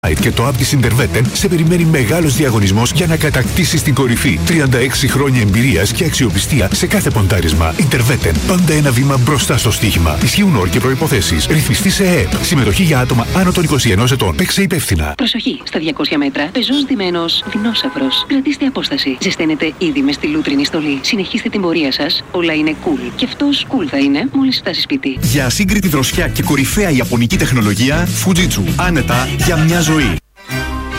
και το app της Interveten σε περιμένει μεγάλος διαγωνισμός για να κατακτήσεις την κορυφή. 36 χρόνια εμπειρίας και αξιοπιστία σε κάθε ποντάρισμα. Interveten. Πάντα ένα βήμα μπροστά στο στοίχημα. Ισχύουν όροι και προϋποθέσεις. Ρυθμιστή σε ΕΕΠ. Συμμετοχή για άτομα άνω των 21 ετών. Παίξε υπεύθυνα. Προσοχή! Στα 200 μέτρα, πεζός ντυμένος δεινόσαυρος. Κρατήστε απόσταση. Ζεσταίνετε ήδη με στη λούτρινη στολή. Συνεχίστε την πορεία σας. Όλα είναι cool. Και αυτός cool θα είναι μόλις φτάσει σπίτι. Για ασύγκριτη δροσιά και κορυφαία ιαπωνική τεχνολογία, Fujitsu. Άνετα για μια ζωή.